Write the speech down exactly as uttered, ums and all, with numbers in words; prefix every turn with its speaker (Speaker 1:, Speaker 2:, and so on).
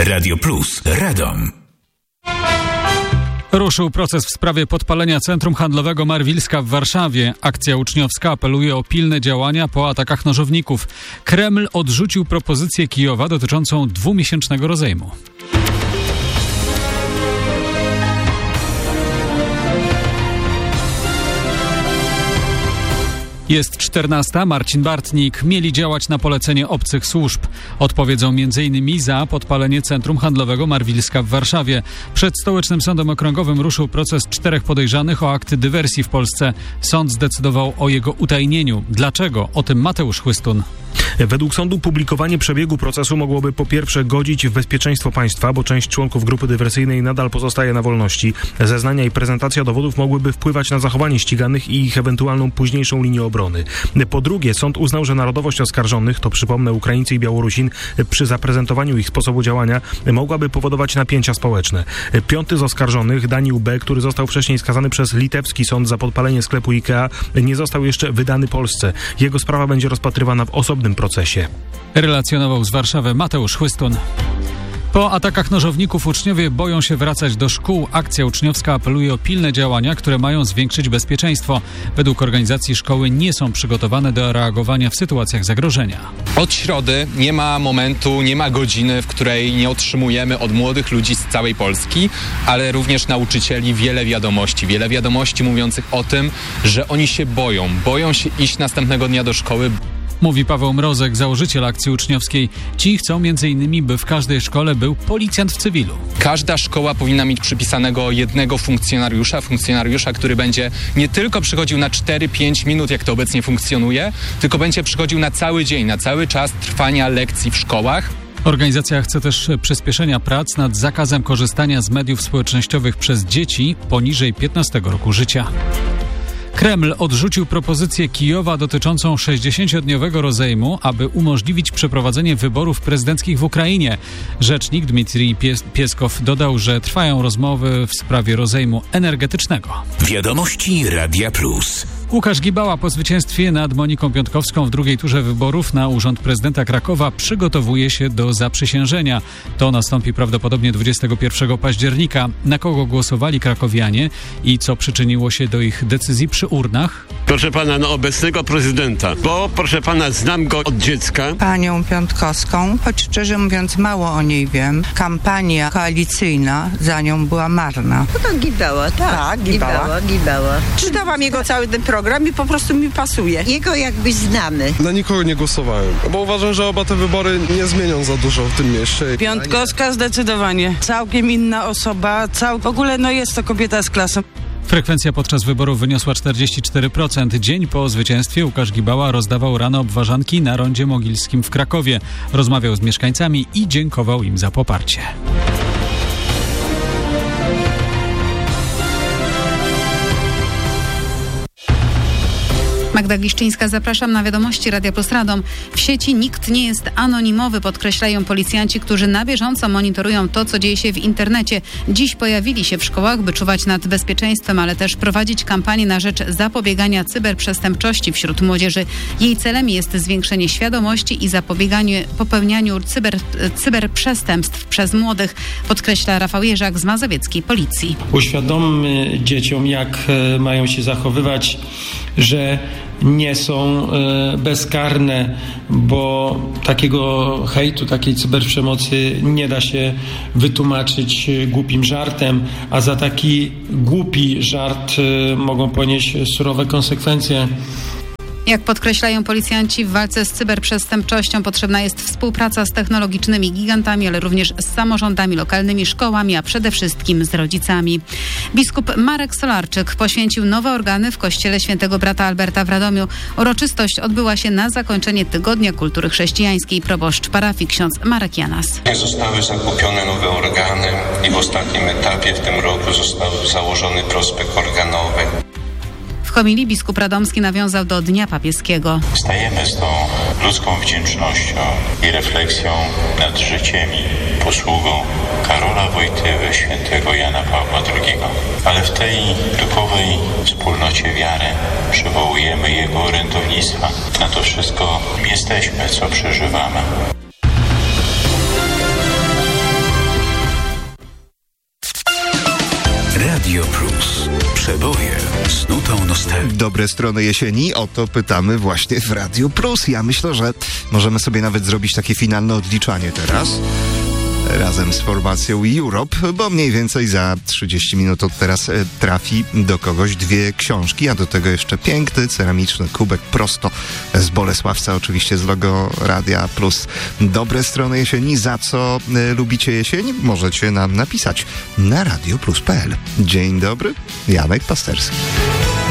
Speaker 1: Radio Plus, Radom.
Speaker 2: Ruszył proces w sprawie podpalenia centrum handlowego Marwilska w Warszawie. Akcja uczniowska apeluje o pilne działania po atakach nożowników. Kreml odrzucił propozycję Kijowa dotyczącą dwumiesięcznego rozejmu. Jest czternasta. Marcin Bartnik. Mieli działać na polecenie obcych służb. Odpowiedzą między innymi za podpalenie centrum handlowego Marwilska w Warszawie. Przed Stołecznym Sądem Okręgowym ruszył proces czterech podejrzanych o akty dywersji w Polsce. Sąd zdecydował o jego utajnieniu. Dlaczego? O tym Mateusz Chłystun.
Speaker 3: Według sądu publikowanie przebiegu procesu mogłoby po pierwsze godzić w bezpieczeństwo państwa, bo część członków grupy dywersyjnej nadal pozostaje na wolności. Zeznania i prezentacja dowodów mogłyby wpływać na zachowanie ściganych i ich ewentualną późniejszą linię obrony. Po drugie, sąd uznał, że narodowość oskarżonych, to przypomnę Ukraińcy i Białorusin, przy zaprezentowaniu ich sposobu działania mogłaby powodować napięcia społeczne. Piąty z oskarżonych, Daniel B., który został wcześniej skazany przez litewski sąd za podpalenie sklepu Ikea, nie został jeszcze wydany Polsce. Jego sprawa będzie rozpatrywana w osobnym procesie.
Speaker 2: Relacjonował z Warszawy Mateusz Chłystun. Po atakach nożowników uczniowie boją się wracać do szkół. Akcja uczniowska apeluje o pilne działania, które mają zwiększyć bezpieczeństwo. Według organizacji szkoły nie są przygotowane do reagowania w sytuacjach zagrożenia.
Speaker 4: Od środy nie ma momentu, nie ma godziny, w której nie otrzymujemy od młodych ludzi z całej Polski, ale również nauczycieli wiele wiadomości. Wiele wiadomości mówiących o tym, że oni się boją. Boją się iść następnego dnia do szkoły.
Speaker 2: Mówi Paweł Mrozek, założyciel akcji uczniowskiej. Ci chcą między innymi, by w każdej szkole był policjant w cywilu.
Speaker 4: Każda szkoła powinna mieć przypisanego jednego funkcjonariusza, funkcjonariusza, który będzie nie tylko przychodził na cztery pięć minut, jak to obecnie funkcjonuje, tylko będzie przychodził na cały dzień, na cały czas trwania lekcji w szkołach.
Speaker 2: Organizacja chce też przyspieszenia prac nad zakazem korzystania z mediów społecznościowych przez dzieci poniżej piętnastego roku życia. Kreml odrzucił propozycję Kijowa dotyczącą sześćdziesięciodniowego rozejmu, aby umożliwić przeprowadzenie wyborów prezydenckich w Ukrainie. Rzecznik Dmitrij Pieskow dodał, że trwają rozmowy w sprawie rozejmu energetycznego.
Speaker 1: Wiadomości Radia Plus.
Speaker 2: Łukasz Gibała po zwycięstwie nad Moniką Piątkowską w drugiej turze wyborów na urząd prezydenta Krakowa przygotowuje się do zaprzysiężenia. To nastąpi prawdopodobnie dwudziestego pierwszego października. Na kogo głosowali krakowianie i co przyczyniło się do ich decyzji przy urnach?
Speaker 5: Proszę pana, no obecnego prezydenta, bo proszę pana, znam go od dziecka.
Speaker 6: Panią Piątkowską, choć szczerze mówiąc mało o niej wiem, kampania koalicyjna za nią była marna.
Speaker 7: No to Gibała, tak.
Speaker 6: Tak, Gibała.
Speaker 7: Gibała, Gibała.
Speaker 6: Czytałam jego cały ten program i po prostu mi pasuje.
Speaker 7: Jego jakby znamy.
Speaker 8: Na nikogo nie głosowałem, bo uważam, że oba te wybory nie zmienią za dużo w tym mieście.
Speaker 9: Piątkowska zdecydowanie. Całkiem inna osoba, cał... w ogóle no jest to kobieta z klasą.
Speaker 2: Frekwencja podczas wyborów wyniosła czterdzieści cztery procent. Dzień po zwycięstwie Łukasz Gibała rozdawał rano obwarzanki na rondzie Mogilskim w Krakowie. Rozmawiał z mieszkańcami i dziękował im za poparcie.
Speaker 10: Magda Giszczyńska, zapraszam na wiadomości Radia Plus Radom. W sieci nikt nie jest anonimowy, podkreślają policjanci, którzy na bieżąco monitorują to, co dzieje się w internecie. Dziś pojawili się w szkołach, by czuwać nad bezpieczeństwem, ale też prowadzić kampanię na rzecz zapobiegania cyberprzestępczości wśród młodzieży. Jej celem jest zwiększenie świadomości i zapobieganie popełnianiu cyber, cyberprzestępstw przez młodych, podkreśla Rafał Jerzak z mazowieckiej policji.
Speaker 11: Uświadommy dzieciom, jak mają się zachowywać, że nie są e, bezkarne, bo takiego hejtu, takiej cyberprzemocy nie da się wytłumaczyć głupim żartem, a za taki głupi żart e, mogą ponieść surowe konsekwencje.
Speaker 10: Jak podkreślają policjanci, w walce z cyberprzestępczością potrzebna jest współpraca z technologicznymi gigantami, ale również z samorządami lokalnymi, szkołami, a przede wszystkim z rodzicami. Biskup Marek Solarczyk poświęcił nowe organy w kościele świętego brata Alberta w Radomiu. Uroczystość odbyła się na zakończenie Tygodnia Kultury Chrześcijańskiej. Proboszcz parafii ksiądz Marek Janas.
Speaker 12: Zostały zakupione nowe organy i w ostatnim etapie w tym roku został założony prospekt organowy.
Speaker 10: W homilii biskup Radomski nawiązał do Dnia Papieskiego.
Speaker 12: Stajemy z tą ludzką wdzięcznością i refleksją nad życiem i posługą Karola Wojtyły, świętego Jana Pawła drugiego. Ale w tej duchowej wspólnocie wiary przywołujemy jego orędownictwa. Na to wszystko jesteśmy, co przeżywamy.
Speaker 1: proste.
Speaker 13: Dobre strony jesieni, o to pytamy właśnie w Radio Plus. Ja myślę, że możemy sobie nawet zrobić takie finalne odliczanie teraz. Razem z formacją Europe, bo mniej więcej za trzydzieści minut od teraz trafi do kogoś dwie książki, a do tego jeszcze piękny, ceramiczny kubek prosto z Bolesławca, oczywiście z logo Radia Plus. Dobre strony jesieni, za co y, lubicie jesień? Możecie nam napisać na radioplus kropka p l. Dzień dobry, Janek Pasterski.